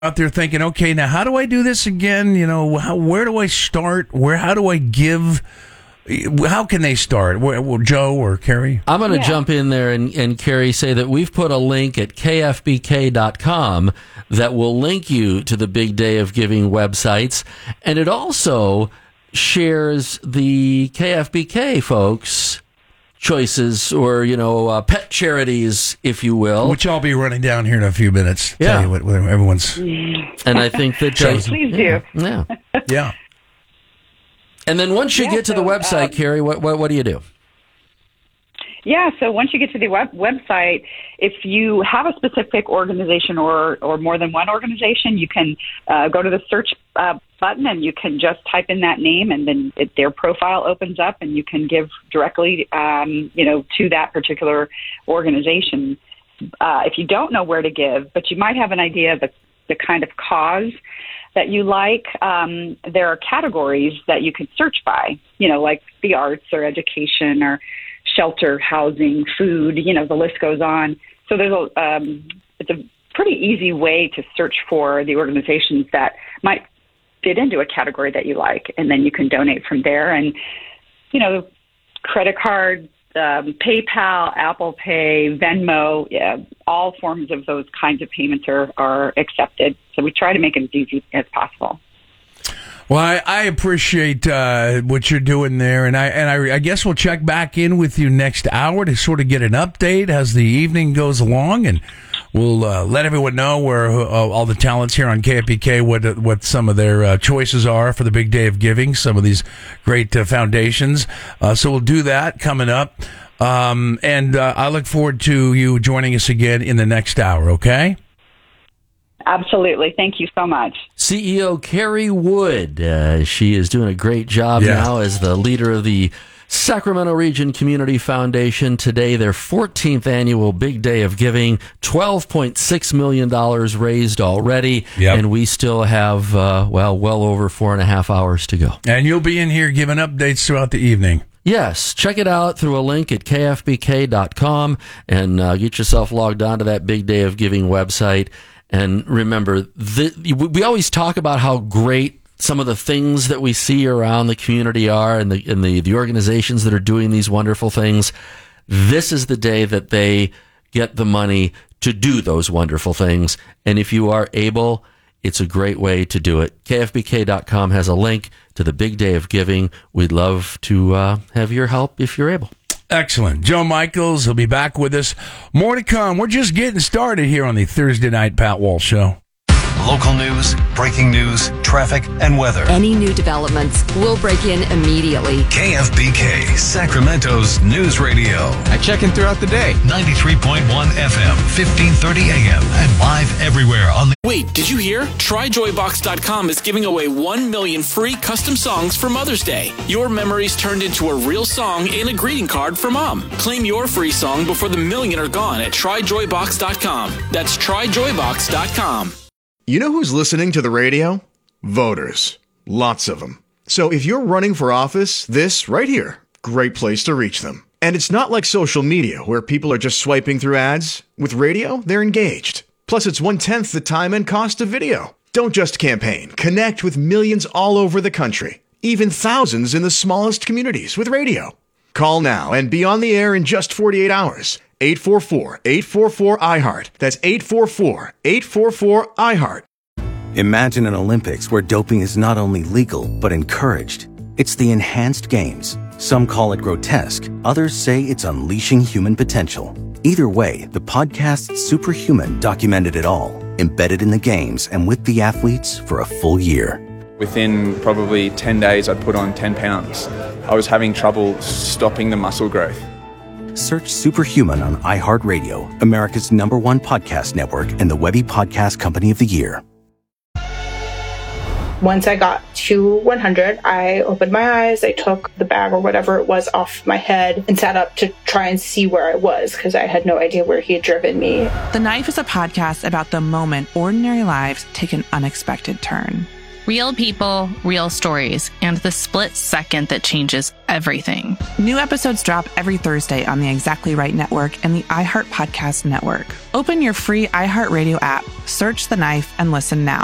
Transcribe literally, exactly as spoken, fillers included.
out there thinking, okay, now how do I do this again? You know, how, where do I start? Where, how do I give? How can they start? Where, well, Joe or Carrie? I'm going to Yeah. jump in there and, and Carrie, say that we've put a link at K F B K dot com that will link you to the Big Day of Giving websites. And it also shares the K F B K folks' choices, or, you know, uh, pet charities, if you will. Which I'll be running down here in a few minutes. Yeah. Tell you what, what everyone's. And I think that... Please, please do. Yeah. Yeah. And then once you Yeah, get to the so, website, um, Carrie, what, what what do you do? Yeah, so once you get to the web- website, if you have a specific organization or, or more than one organization, you can uh, go to the search uh, button and you can just type in that name, and then it, their profile opens up and you can give directly, um, you know, to that particular organization. Uh, if you don't know where to give, but you might have an idea of the, the kind of cause that you like, um, there are categories that you can search by, you know, like the arts or education or shelter, housing, food, you know, the list goes on. So there's a, um, it's a pretty easy way to search for the organizations that might fit into a category that you like, and then you can donate from there. And, you know, credit card, um, PayPal, Apple Pay, Venmo, yeah, all forms of those kinds of payments are, are accepted. So we try to make it as easy as possible. Well, I, I appreciate uh, what you're doing there, and I and I, I guess we'll check back in with you next hour to sort of get an update as the evening goes along, and we'll uh, let everyone know where uh, all the talents here on K F B K, what what some of their uh, choices are for the Big Day of Giving, some of these great uh, foundations. Uh, so we'll do that coming up, um, and uh, I look forward to you joining us again in the next hour. Okay. Absolutely. Thank you so much. C E O Carrie Wood. Uh, she is doing a great job Yeah. now as the leader of the Sacramento Region Community Foundation. Today, their fourteenth annual Big Day of Giving, twelve point six million dollars raised already. Yep. And we still have, uh, well, well over four and a half hours to go. And you'll be in here giving updates throughout the evening. Yes, check it out through a link at K F B K dot com and uh, get yourself logged on to that Big Day of Giving website. And remember, the, we always talk about how great some of the things that we see around the community are, and the and the, the organizations that are doing these wonderful things. This is the day that they get the money to do those wonderful things. And if you are able, it's a great way to do it. K F B K dot com has a link to the Big Day of Giving. We'd love to uh, have your help if you're able. Excellent. Joe Michaels will be back with us. More to come. We're just getting started here on the Thursday Night Pat Walsh Show. Local news, breaking news, traffic, and weather. Any new developments, we'll break in immediately. K F B K, Sacramento's news radio. I check in throughout the day. ninety-three point one F M, fifteen thirty A M, and live everywhere on the... Wait, did you hear? Try Joy Box dot com is giving away one million free custom songs for Mother's Day. Your memories turned into a real song and a greeting card for Mom. Claim your free song before the million are gone at Try Joy Box dot com. That's Try Joy Box dot com. You know who's listening to the radio? Voters. Lots of them. So if you're running for office, this right here, great place to reach them. And it's not like social media where people are just swiping through ads. With radio, they're engaged. Plus, it's one-tenth the time and cost of video. Don't just campaign. Connect with millions all over the country, even thousands in the smallest communities with radio. Call now and be on the air in just forty-eight hours. eight four four, eight four four, I heart. That's eight four four, eight four four, I heart. Imagine an Olympics where doping is not only legal, but encouraged. It's the Enhanced Games. Some call it grotesque. Others say it's unleashing human potential. Either way, the podcast Superhuman documented it all, embedded in the games and with the athletes for a full year. Within probably ten days, I'd put on ten pounds. I was having trouble stopping the muscle growth. Search Superhuman on iHeartRadio, America's number one podcast network and the Webby Podcast Company of the Year. Once I got to one hundred, I opened my eyes, I took the bag or whatever it was off my head and sat up to try and see where I was because I had no idea where he had driven me. The Knife is a podcast about the moment ordinary lives take an unexpected turn. Real people, real stories, and the split second that changes everything. New episodes drop every Thursday on the Exactly Right Network and the iHeart Podcast Network. Open your free iHeartRadio app, search The Knife, and listen now.